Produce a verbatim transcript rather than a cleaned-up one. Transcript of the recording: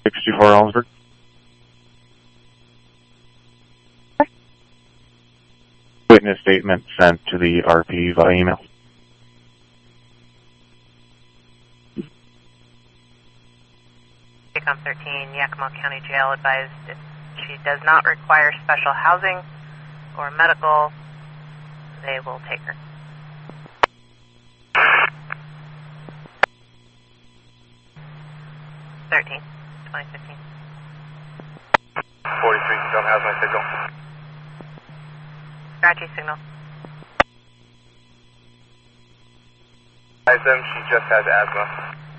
sixty-four Ellensburg. Witness statement sent to the R P via email. Tacom thirteen, Yakima County Jail advised if she does not require special housing or medical, they will take her. thirteen, twenty fifteen. forty-three, don't have my signal. Scratchy signal. Advise them, she just has asthma.